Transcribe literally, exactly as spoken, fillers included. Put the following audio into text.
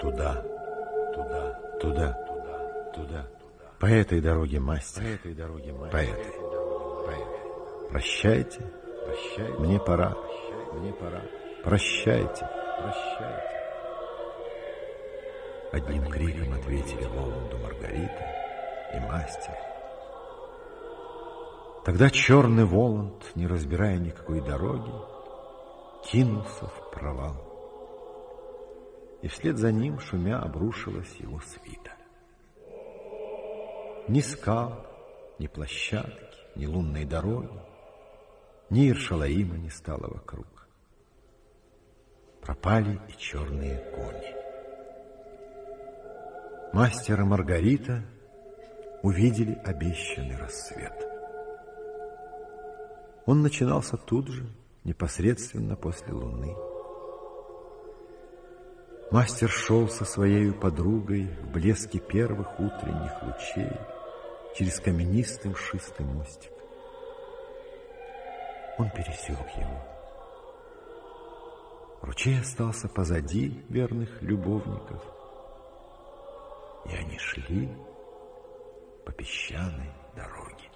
Туда, туда, туда, туда, туда. По этой дороге, мастер, по этой дороге, мастер, по этой. По этой. Прощайте, прощайте, мне пора, мне пора. Прощайте, прощайте. Одним криком ответили Воланду Маргарита и мастер. Тогда черный Воланд, не разбирая никакой дороги, кинулся в провал. И вслед за ним, шумя, обрушилась его свита. Ни скал, ни площадки, ни лунной дороги, ни Иршалаима не стало вокруг. Пропали и черные кони. Мастер и Маргарита увидели обещанный рассвет. Он начинался тут же, непосредственно после луны. Мастер шел со своей подругой в блеске первых утренних лучей через каменистый мшистый мостик. Он пересек его. Ручей остался позади верных любовников, и они шли по песчаной дороге.